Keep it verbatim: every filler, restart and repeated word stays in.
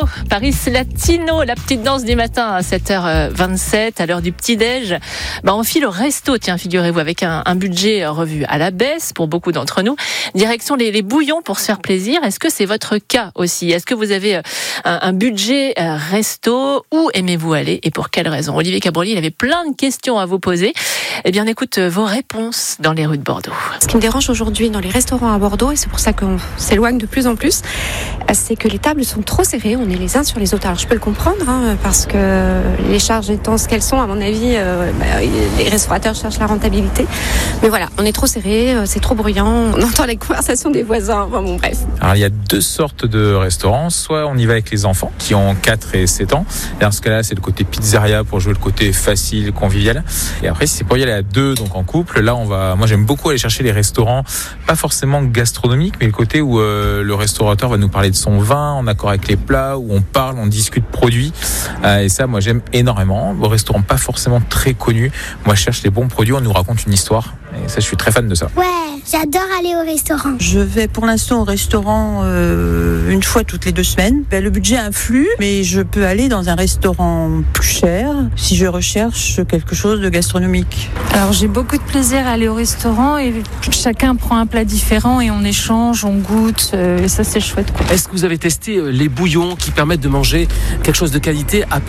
Paris Latino, la petite danse du matin à sept heures vingt-sept, à l'heure du petit-déj. Bah, on file au resto, tiens, figurez-vous, avec un, un budget revu à la baisse pour beaucoup d'entre nous. Direction les, les bouillons pour se faire plaisir. Est-ce que c'est votre cas aussi? Est-ce que vous avez un, un budget resto? Où aimez-vous aller et pour quelle raison? Olivier Cabroli, il avait plein de questions à vous poser. Eh bien, on écoute vos réponses dans les rues de Bordeaux. Ce qui me dérange aujourd'hui dans les restaurants à Bordeaux, et c'est pour ça qu'on s'éloigne de plus en plus, c'est que les tables sont trop serrées, on est les uns sur les autres. Alors je peux le comprendre, hein, parce que les charges étant ce qu'elles sont, à mon avis, euh, bah, les restaurateurs cherchent la rentabilité. Mais voilà, on est trop serrés, c'est trop bruyant, on entend les conversations des voisins, enfin bon bref. Alors il y a deux sortes de restaurants, soit on y va avec les enfants qui ont quatre et sept ans, et dans ce cas-là c'est le côté pizzeria pour jouer le côté facile, convivial. Et après si c'est pour y aller à deux, donc en couple, là on va, moi j'aime beaucoup aller chercher les restaurants, pas forcément gastronomiques, mais le côté où euh, le restaurateur va nous parler de son vin, en accord avec les plats, où on parle, on discute produits, euh, et ça moi j'aime énormément. Au restaurant pas forcément très connu, moi je cherche les bons produits, on nous raconte une histoire, et ça je suis très fan de ça. Ouais, j'adore aller au restaurant. Je vais pour l'instant au restaurant euh, une fois toutes les deux semaines. Ben, le budget influe, mais je peux aller dans un restaurant plus cher si je recherche quelque chose de gastronomique. Alors j'ai beaucoup de plaisir à aller au restaurant et chacun prend un plat différent et on échange, on goûte, euh, et ça c'est chouette, quoi. Est-ce que vous avez testé les bouillons qui permettent de manger quelque chose de qualité à